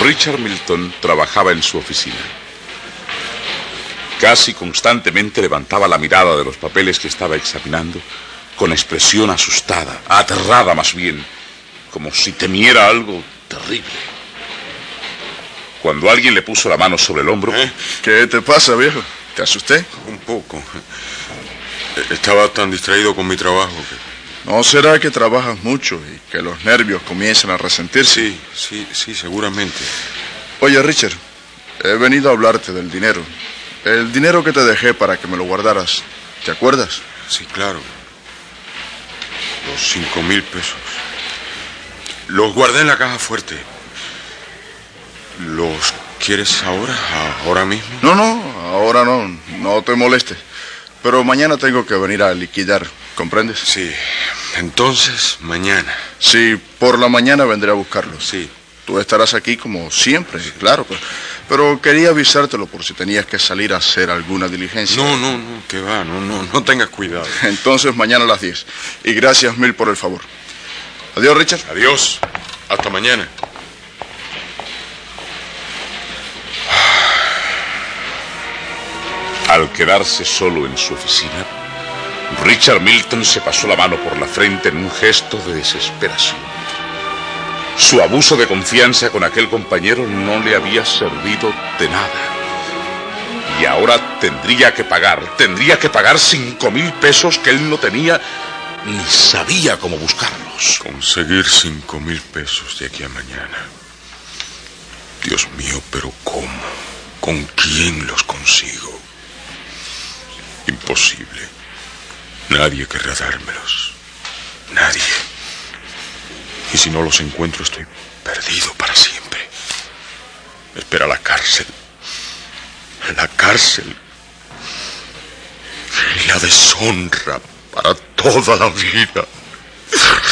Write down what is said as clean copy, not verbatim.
Richard Milton trabajaba en su oficina. Casi constantemente levantaba la mirada de los papeles que estaba examinando con expresión asustada, aterrada más bien, como si temiera algo terrible. Cuando alguien le puso la mano sobre el hombro... ¿Qué te pasa, viejo? ¿Te asusté? Un poco. Estaba tan distraído con mi trabajo que... ¿No será que trabajas mucho y que los nervios comienzan a resentirse? Sí, seguramente. Oye, Richard, he venido a hablarte del dinero. El dinero que te dejé para que me lo guardaras. ¿Te acuerdas? Sí, claro. Los 5,000 pesos. Los guardé en la caja fuerte. ¿Los quieres ahora? ¿Ahora mismo? No, ahora no. No te molestes. Pero mañana tengo que venir a liquidar. ¿Comprendes? Sí. Entonces, mañana. Sí, por la mañana vendré a buscarlos. Sí. Tú estarás aquí como siempre, sí. Claro. Pero quería avisártelo por si tenías que salir a hacer alguna diligencia. No, que va. No tengas cuidado. Entonces, mañana a las 10. Y gracias mil por el favor. Adiós, Richard. Adiós. Hasta mañana. Al quedarse solo en su oficina, Richard Milton se pasó la mano por la frente en un gesto de desesperación. Su abuso de confianza con aquel compañero no le había servido de nada. Y ahora tendría que pagar 5,000 pesos que él no tenía ni sabía cómo buscarlos. Conseguir 5,000 pesos de aquí a mañana. Dios mío, pero ¿cómo? ¿Con quién los consigo? Imposible. Nadie querrá dármelos. Nadie. Y si no los encuentro, estoy perdido para siempre. Me espera la cárcel. La cárcel. Y la deshonra para toda la vida.